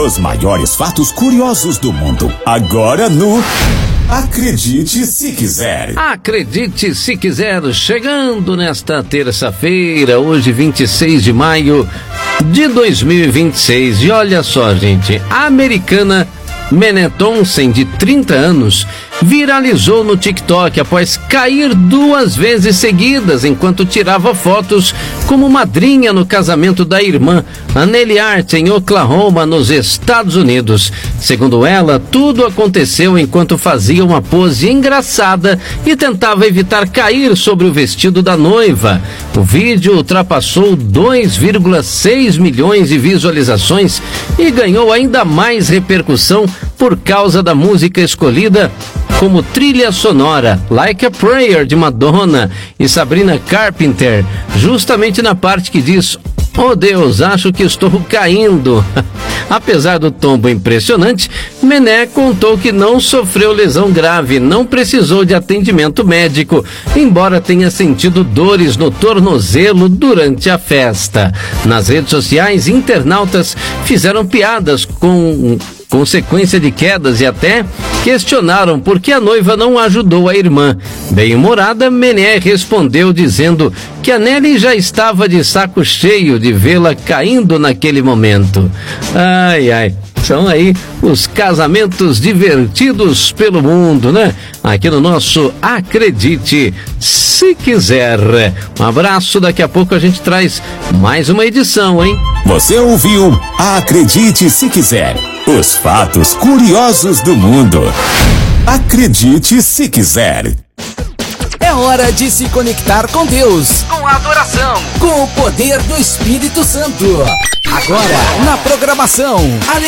Os maiores fatos curiosos do mundo. Agora no Acredite Se Quiser. Acredite Se Quiser, chegando nesta terça-feira, hoje 26 de maio de 2026. E olha só, gente, a americana Mené Thompson, de 30 anos, viralizou no TikTok após cair 2 vezes seguidas enquanto tirava fotos como madrinha no casamento da irmã, Anneli Art, em Oklahoma, nos Estados Unidos. Segundo ela, tudo aconteceu enquanto fazia uma pose engraçada e tentava evitar cair sobre o vestido da noiva. O vídeo ultrapassou 2,6 milhões de visualizações e ganhou ainda mais repercussão por causa da música escolhida como trilha sonora, Like a Prayer, de Madonna e Sabrina Carpenter, justamente na parte que diz: "Oh Deus, acho que estou caindo." Apesar do tombo impressionante, Mené contou que não sofreu lesão grave, não precisou de atendimento médico, embora tenha sentido dores no tornozelo durante a festa. Nas redes sociais, internautas fizeram piadas com consequência de quedas e até questionaram por que a noiva não ajudou a irmã. Bem-humorada, Mené respondeu dizendo que a Anneli já estava de saco cheio de vê-la caindo naquele momento. Ai, ai. São aí os casamentos divertidos pelo mundo, né? Aqui no nosso Acredite Se Quiser. Um abraço, daqui a pouco a gente traz mais uma edição, hein? Você ouviu Acredite Se Quiser. Os fatos curiosos do mundo. Acredite Se Quiser. É hora de se conectar com Deus, com adoração, com o poder do Espírito Santo. Agora, na programação